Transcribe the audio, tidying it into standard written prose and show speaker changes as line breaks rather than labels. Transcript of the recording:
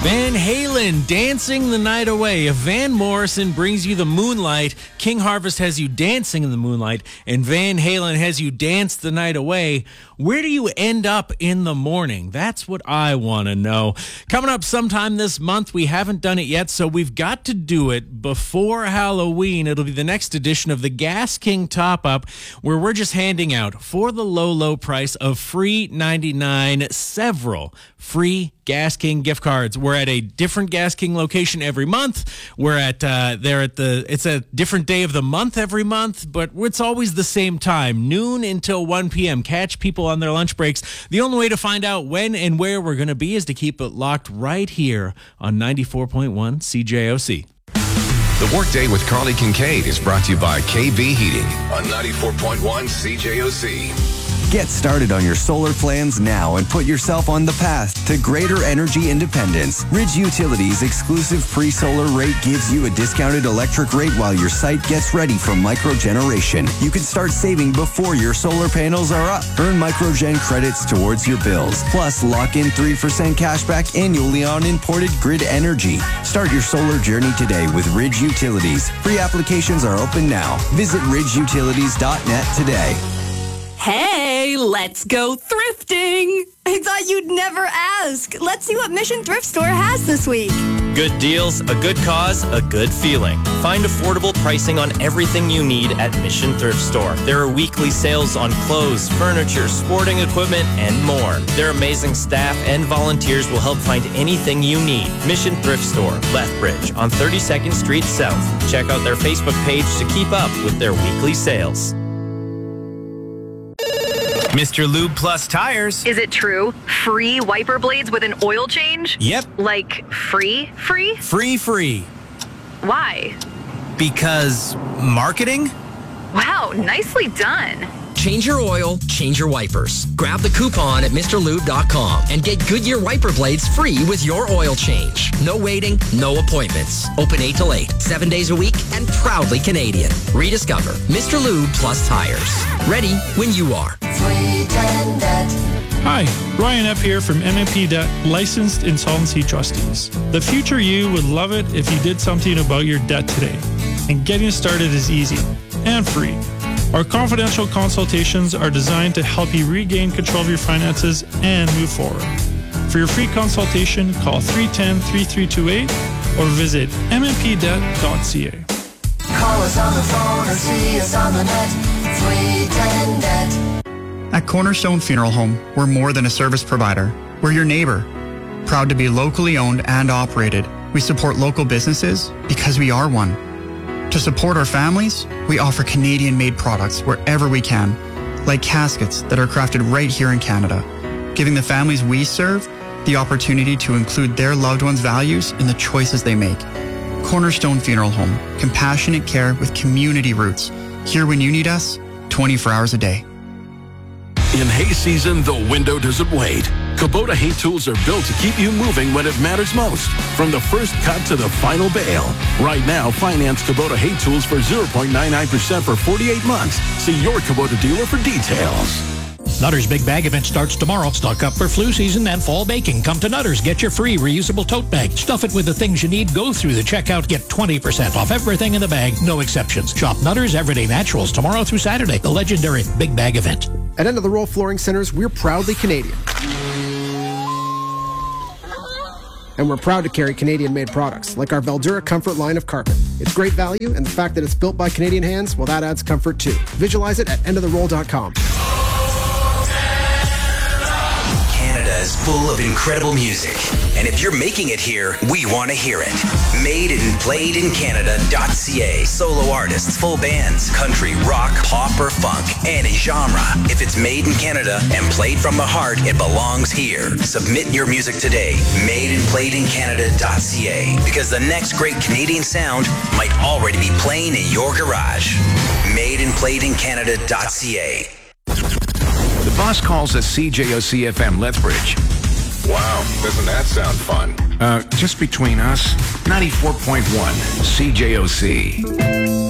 Van Halen, Dancing the Night Away. If Van Morrison brings you the moonlight, King Harvest has you dancing in the moonlight, and Van Halen has you dance the night away, where do you end up in the morning? That's what I want to know. Coming up sometime this month, we haven't done it yet, so we've got to do it before Halloween. It'll be the next edition of the Gas King Top-Up, where we're just handing out, for the low, low price of free $99, several free Gas King gift cards. We're at a different Gas King location every month. We're at it's a different day of the month every month, but it's always the same time, noon until 1 p.m. Catch people on their lunch breaks. The only way to find out when and where we're going to be is to keep it locked right here on 94.1 CJOC.
The Workday with Carly Kincaid is brought to you by KV Heating on 94.1 CJOC.
Get started on your solar plans now and put yourself on the path to greater energy independence. Ridge Utilities' exclusive pre-solar rate gives you a discounted electric rate while your site gets ready for microgeneration. You can start saving before your solar panels are up. Earn microgen credits towards your bills. Plus, lock in 3% cashback annually on imported grid energy. Start your solar journey today with Ridge Utilities. Free applications are open now. Visit ridgeutilities.net today.
Hey, let's go thrifting. I thought you'd never ask. Let's see what Mission Thrift Store has this week.
Good deals, a good cause, a good feeling. Find affordable pricing on everything you need at Mission Thrift Store. There are weekly sales on clothes, furniture, sporting equipment, and more. Their amazing staff and volunteers will help find anything you need. Mission Thrift Store, Lethbridge, on 32nd Street South. Check out their Facebook page to keep up with their weekly sales.
Mr. Lube Plus Tires.
Is it true? Free wiper blades with an oil change?
Yep.
Like free?
Free.
Why?
Because marketing?
Wow, nicely done.
Change your oil, change your wipers. Grab the coupon at MrLube.com and get Goodyear wiper blades free with your oil change. No waiting, no appointments. Open 8 till 8, 7 days a week, and proudly Canadian. Rediscover Mr. Lube Plus Tires. Ready when you are.
Hi, Ryan Epp here from MMP Debt, licensed insolvency trustees. The future you would love it if you did something about your debt today. And getting started is easy and free. Our confidential consultations are designed to help you regain control of your finances and move forward. For your free consultation, call 310-3328 or visit mmpdebt.ca.
Call us on the phone or see us on the net, 310-NET.
At Cornerstone Funeral Home, we're more than a service provider. We're your neighbor. Proud to be locally owned and operated. We support local businesses because we are one. To support our families, we offer Canadian-made products wherever we can, like caskets that are crafted right here in Canada, giving the families we serve the opportunity to include their loved ones' values in the choices they make. Cornerstone Funeral Home, compassionate care with community roots, here when you need us, 24 hours a day.
In hay season, the window doesn't wait. Kubota hay tools are built to keep you moving when it matters most. From the first cut to the final bale. Right now, finance Kubota hay tools for 0.99% for 48 months. See your Kubota dealer for details.
Nutter's Big Bag event starts tomorrow. Stock up for flu season and fall baking. Come to Nutter's. Get your free reusable tote bag. Stuff it with the things you need. Go through the checkout. Get 20% off everything in the bag. No exceptions. Shop Nutter's Everyday Naturals tomorrow through Saturday. The legendary Big Bag event.
At End of the Roll Flooring Centers, we're proudly Canadian. And we're proud to carry Canadian-made products, like our Veldura Comfort line of carpet. It's great value, and the fact that it's built by Canadian hands, well, that adds comfort too. Visualize it at endoftheroll.com.
Canada is full of incredible music, and if you're making it here, we want to hear it. Made and played in Canada.ca. Solo artists, full bands, country, rock, pop, or funk, any genre. If it's made in Canada and played from the heart, it belongs here. Submit your music today. Made and played in Canada.ca. Because the next great Canadian sound might already be playing in your garage. Made and played in Canada.ca.
The boss calls us CJOC FM Lethbridge.
Wow, doesn't that sound fun?
Just between us, 94.1 CJOC.